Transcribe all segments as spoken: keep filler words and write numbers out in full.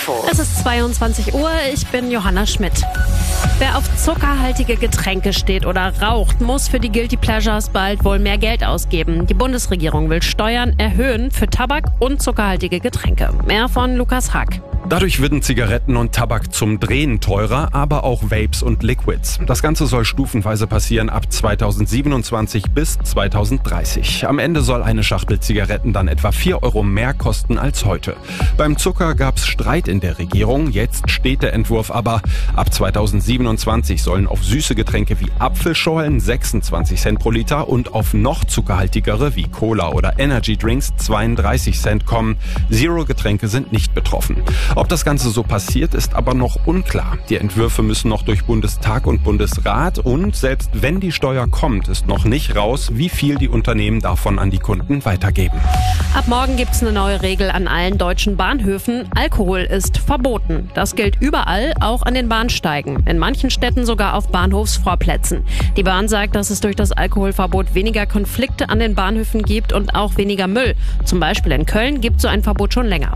Info. Es ist zweiundzwanzig Uhr, ich bin Johanna Schmidt. Wer auf zuckerhaltige Getränke steht oder raucht, muss für die Guilty Pleasures bald wohl mehr Geld ausgeben. Die Bundesregierung will Steuern erhöhen für Tabak und zuckerhaltige Getränke. Mehr von Lukas Hack. Dadurch würden Zigaretten und Tabak zum Drehen teurer, aber auch Vapes und Liquids. Das Ganze soll stufenweise passieren ab zweitausendsiebenundzwanzig bis zweitausenddreißig. Am Ende soll eine Schachtel Zigaretten dann etwa vier Euro mehr kosten als heute. Beim Zucker gab's Streit in der Regierung, jetzt steht der Entwurf aber. Ab zweitausendsiebenundzwanzig sollen auf süße Getränke wie Apfelschorlen sechsundzwanzig Cent pro Liter und auf noch zuckerhaltigere wie Cola oder Energy Drinks zweiunddreißig Cent kommen. Zero-Getränke sind nicht betroffen. Ob das Ganze so passiert, ist aber noch unklar. Die Entwürfe müssen noch durch Bundestag und Bundesrat und selbst wenn die Steuer kommt, ist noch nicht raus, wie viel die Unternehmen davon an die Kunden weitergeben. Ab morgen gibt's eine neue Regel an allen deutschen Bahnhöfen. Alkohol ist verboten. Das gilt überall, auch an den Bahnsteigen. In manchen Städten sogar auf Bahnhofsvorplätzen. Die Bahn sagt, dass es durch das Alkoholverbot weniger Konflikte an den Bahnhöfen gibt und auch weniger Müll. Zum Beispiel in Köln gibt es so ein Verbot schon länger.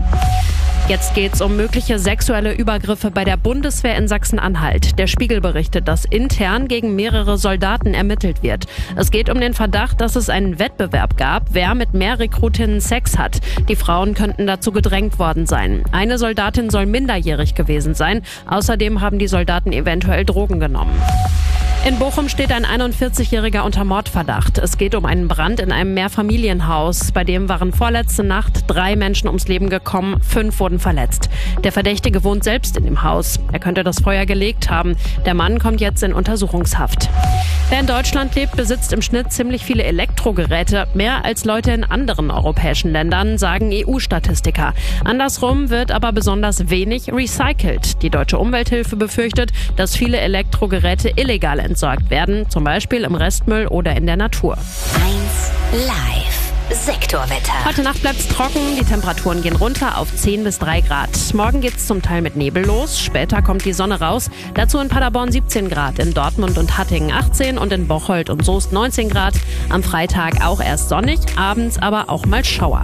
Jetzt geht's um mögliche sexuelle Übergriffe bei der Bundeswehr in Sachsen-Anhalt. Der Spiegel berichtet, dass intern gegen mehrere Soldaten ermittelt wird. Es geht um den Verdacht, dass es einen Wettbewerb gab, wer mit mehr Rekrutinnen Sex hat. Die Frauen könnten dazu gedrängt worden sein. Eine Soldatin soll minderjährig gewesen sein. Außerdem haben die Soldaten eventuell Drogen genommen. In Bochum steht ein einundvierzigjähriger unter Mordverdacht. Es geht um einen Brand in einem Mehrfamilienhaus. Bei dem waren vorletzte Nacht drei Menschen ums Leben gekommen, fünf wurden verletzt. Der Verdächtige wohnt selbst in dem Haus. Er könnte das Feuer gelegt haben. Der Mann kommt jetzt in Untersuchungshaft. Wer in Deutschland lebt, besitzt im Schnitt ziemlich viele Elektrogeräte. Mehr als Leute in anderen europäischen Ländern, sagen E U-Statistiker. Andersrum wird aber besonders wenig recycelt. Die Deutsche Umwelthilfe befürchtet, dass viele Elektrogeräte illegal entsorgt werden, zum Beispiel im Restmüll oder in der Natur. eins Live. Sektorwetter. Heute Nacht bleibt es trocken, die Temperaturen gehen runter auf zehn bis drei Grad. Morgen geht's zum Teil mit Nebel los, später kommt die Sonne raus. Dazu in Paderborn siebzehn Grad, in Dortmund und Hattingen achtzehn und in Bocholt und Soest neunzehn Grad. Am Freitag auch erst sonnig, abends aber auch mal Schauer.